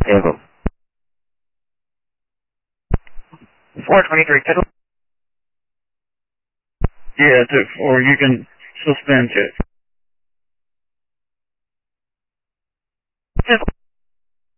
Echo. 423 Echo. Yeah, it took 4. You can suspend check.